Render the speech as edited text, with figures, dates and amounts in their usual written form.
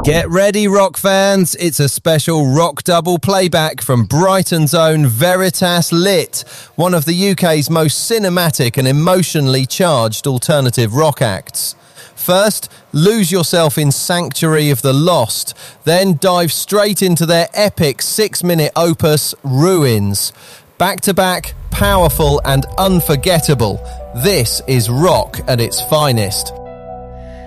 Get ready, rock fans. It's a special rock double playback from Brighton's own Veritas Lit, one of the UK's most cinematic and emotionally charged alternative rock acts. First, lose yourself in Sanctuary of the Lost, then dive straight into their epic 6-minute opus, Ruins. Back-to-back, powerful and unforgettable. This is rock at its finest.